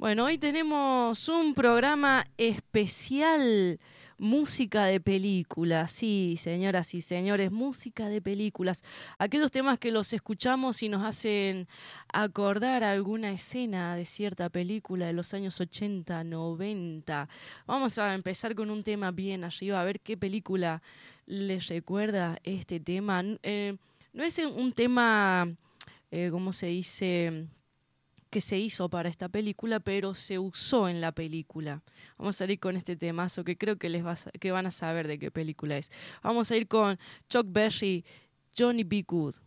Bueno, hoy tenemos un programa especial, música de películas. Sí, señoras y señores, música de películas. Aquellos temas que los escuchamos y nos hacen acordar alguna escena de cierta película de los años 80, 90. Vamos a empezar con un tema bien arriba, a ver qué película les recuerda este tema. No es un tema, ¿cómo se dice? Que se hizo para esta película, pero se usó en la película. Vamos a ir con este temazo que creo que que van a saber de qué película es. Vamos a ir con Chuck Berry, Johnny B. Good.